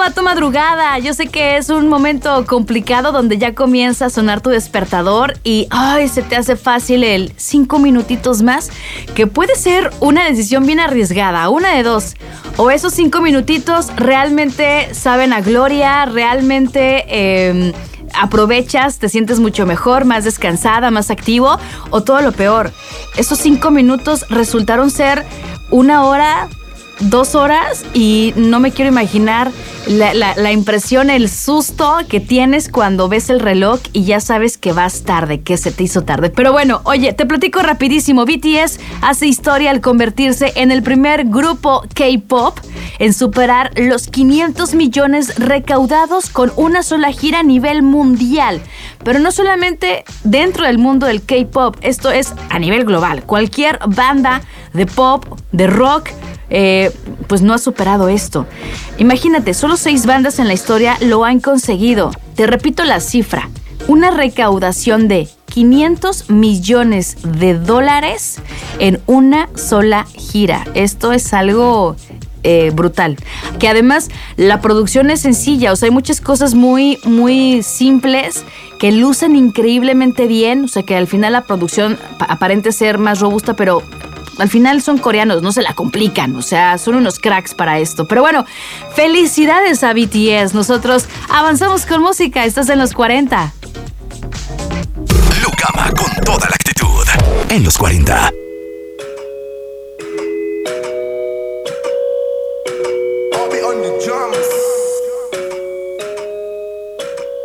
va tu madrugada? Yo sé que es un momento complicado donde ya comienza a sonar tu despertador y se te hace fácil el 5 minutitos más, que puede ser una decisión bien arriesgada, una de dos. O esos 5 minutitos realmente saben a gloria, realmente aprovechas, te sientes mucho mejor, más descansada, más activo, o todo lo peor. Esos 5 minutos resultaron ser 1 hora, 2 horas y no me quiero imaginar la impresión, el susto que tienes cuando ves el reloj y ya sabes que vas tarde, que se te hizo tarde. Pero bueno, oye, te platico rapidísimo. BTS hace historia al convertirse en el primer grupo K-pop en superar los 500 millones recaudados con una sola gira a nivel mundial. Pero no solamente dentro del mundo del K-pop, esto es a nivel global. Cualquier banda de pop, de rock, pues no ha superado esto. Imagínate, solo 6 bandas en la historia lo han conseguido. Te repito la cifra: una recaudación de 500 millones de dólares en una sola gira. Esto es algo brutal. Que además la producción es sencilla, o sea, hay muchas cosas muy, muy simples que lucen increíblemente bien, o sea, que al final la producción aparente ser más robusta, pero al final son coreanos, no se la complican, o sea, son unos cracks para esto. Pero bueno, felicidades a BTS. Nosotros avanzamos con música. Estás en los 40. Lucama con toda la actitud. En los 40.